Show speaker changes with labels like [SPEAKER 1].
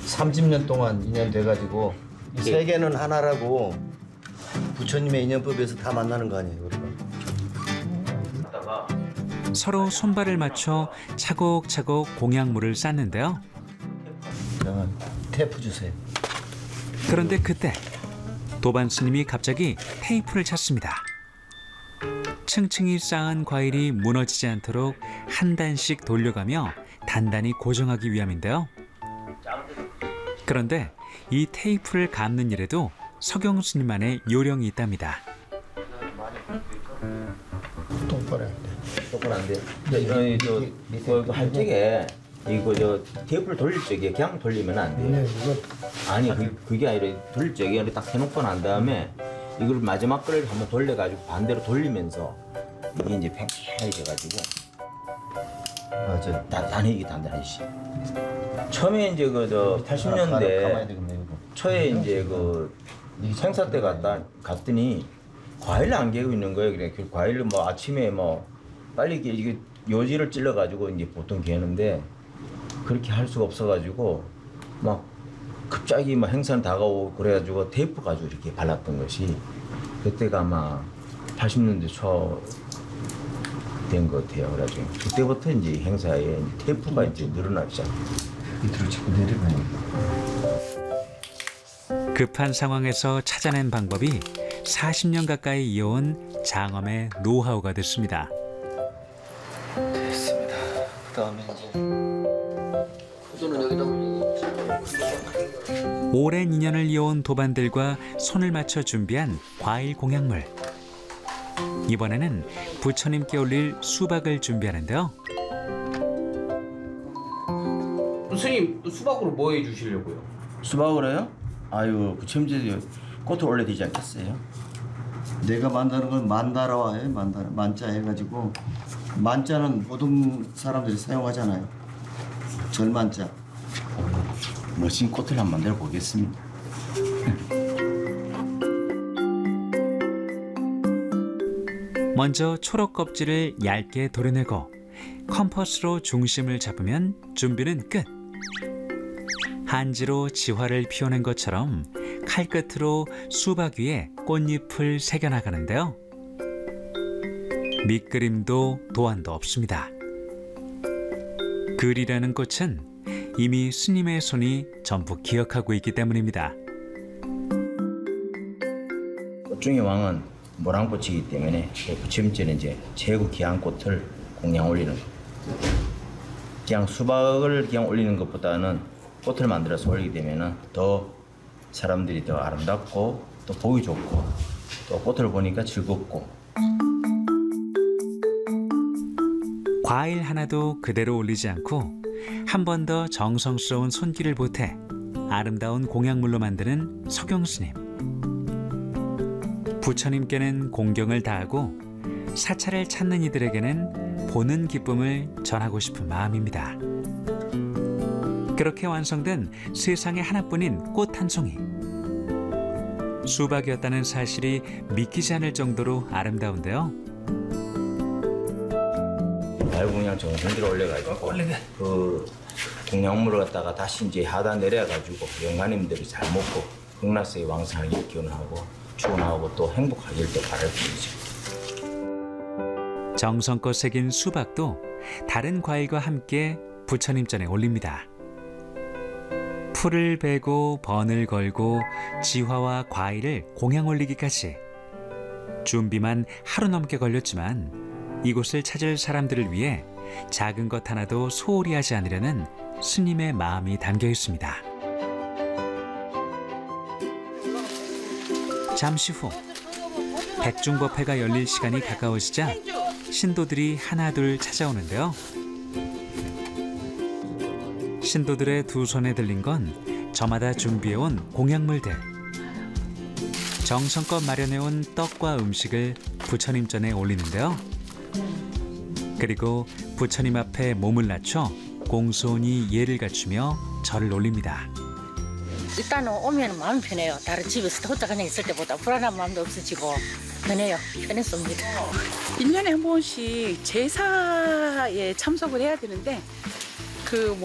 [SPEAKER 1] 30년 동안 인연 돼가지고 이 세계는 하나라고 부처님의 인연법에서 다 만나는 거 아니에요, 우리가?
[SPEAKER 2] 서로 손발을 맞춰 차곡차곡 공약물을 쌓는데요.
[SPEAKER 1] 자, 테이프 주세요.
[SPEAKER 2] 그런데 그때 도반 스님이 갑자기 테이프를 찾습니다. 층층이 쌓은 과일이 무너지지 않도록 한 단씩 돌려가며 단단히 고정하기 위함인데요. 그런데 이 테이프를 감는 일에도 석영 스님만의 요령이 있답니다.
[SPEAKER 1] 똑바로 안 돼.
[SPEAKER 3] 똑바로 안 돼요. 이거 할 적에 이거 테이프를 돌릴 적에 그냥 돌리면 안 돼요.
[SPEAKER 1] 네, 이거
[SPEAKER 3] 아니 그게 아니라 돌릴 적에 딱 해놓고 난 다음에 이걸 마지막 거를 한번 돌려가지고 반대로 돌리면서 이게 이제 팽팽해져가지고
[SPEAKER 1] 맞아.
[SPEAKER 3] 단단해지. 처음에 이제
[SPEAKER 1] 가만히
[SPEAKER 3] 80년대
[SPEAKER 1] 되겠네, 이거.
[SPEAKER 3] 초에 이제 행사 때 갔더니 과일을 안 개고 있는 거예요. 그래 그 과일을 뭐 아침에 뭐 빨리 이게 요지를 찔러가지고 이제 보통 개는데 그렇게 할 수가 없어가지고 막 갑자기 막 행사는 다가오고 그래가지고 테이프 가지고 이렇게 발랐던 것이 그때가 아마 80년대 초 된 것 같아요. 그래가지고 그때부터 이제 행사에 이제 테이프가 이제 늘어나기 시작해요.
[SPEAKER 1] 밑으로 자꾸 내려가니까.
[SPEAKER 2] 급한 상황에서 찾아낸 방법이 40년 가까이 이어온 장엄의 노하우가 됐습니다.
[SPEAKER 1] 됐습니다. 그다음에 이제
[SPEAKER 2] 오랜 인연을 이어온 도반들과 손을 맞춰 준비한 과일 공약물. 이번에는 부처님께 올릴 수박을 준비하는데요.
[SPEAKER 4] 스님 수박으로 뭐 해주시려고요?
[SPEAKER 3] 수박으로요? 아유 부처님께 꽃을 올려야 되지 않겠어요?
[SPEAKER 1] 내가 만드는 건 만다라와예요. 만자 해가지고 만자는 모든 사람들이 사용하잖아요. 절만자.
[SPEAKER 3] 멋진 꽃을 한번 만들어 보겠습니다.
[SPEAKER 2] 먼저 초록 껍질을 얇게 도려내고 컴퍼스로 중심을 잡으면 준비는 끝. 한지로 지화를 피워낸 것처럼 칼끝으로 수박 위에 꽃잎을 새겨나가는데요. 밑그림도 도안도 없습니다. 글이라는 꽃은 이미 스님의 손이 전부 기억하고 있기 때문입니다.
[SPEAKER 3] 꽃 중의 왕은 모랑꽃이기 때문에 부처님께는 이제 최고 귀한 꽃을 공양 올리는 거. 그냥 수박을 그냥 올리는 것보다는 꽃을 만들어서 올리게 되면은 더 사람들이 더 아름답고 또 보기 좋고 또 꽃을 보니까 즐겁고.
[SPEAKER 2] 과일 하나도 그대로 올리지 않고 한 번 더 정성스러운 손길을 보태 아름다운 공약물로 만드는 석영 스님. 부처님께는 공경을 다하고 사찰을 찾는 이들에게는 보는 기쁨을 전하고 싶은 마음입니다. 그렇게 완성된 세상에 하나뿐인 꽃 한 송이. 수박이었다는 사실이 믿기지 않을 정도로 아름다운데요.
[SPEAKER 3] 과일 공양 정성들을 올려가지고 그 공양물을 갖다가 다시 이제 하다 내려가지고 영가님들이 잘 먹고 극락세계 왕성하게 기원하고 축원하고 또 행복하길 또 바랄 뿐이죠.
[SPEAKER 2] 정성껏 새긴 수박도 다른 과일과 함께 부처님 전에 올립니다. 풀을 베고 번을 걸고 지화와 과일을 공양 올리기까지 준비만 하루 넘게 걸렸지만 이곳을 찾을 사람들을 위해 작은 것 하나도 소홀히 하지 않으려는 스님의 마음이 담겨 있습니다. 잠시 후 백중법회가 열릴 시간이 가까워지자 신도들이 하나둘 찾아오는데요. 신도들의 두 손에 들린 건 저마다 준비해온 공약물들. 정성껏 마련해온 떡과 음식을 부처님 전에 올리는데요. 그리고 부처님 앞에 몸을 낮춰 공손히 예를 갖추며 절을 올립니다.
[SPEAKER 5] 일단은 오면 마음이 편해요. 다른 집에서 혼자 그냥 있을 때보다 불안한 마음도 없어지고 편해요. 편했습니다.
[SPEAKER 6] 1년에 한 번씩 제사에 참석을 해야 되는데